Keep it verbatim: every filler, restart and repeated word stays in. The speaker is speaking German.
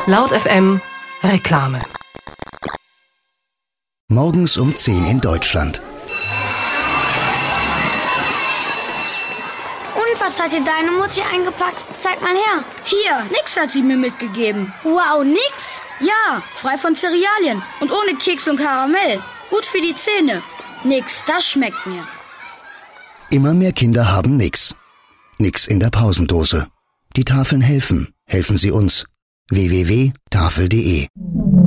Laut F M Reklame. Morgens um zehn in Deutschland. Und was hat dir deine Mutti eingepackt? Zeig mal her. Hier, nix hat sie mir mitgegeben. Wow, nix? Ja, frei von Cerealien und ohne Keks und Karamell. Gut für die Zähne. Nix, das schmeckt mir. Immer mehr Kinder haben nix. Nix in der Pausendose. Die Tafeln helfen. Helfen Sie uns. w w w punkt tafel punkt de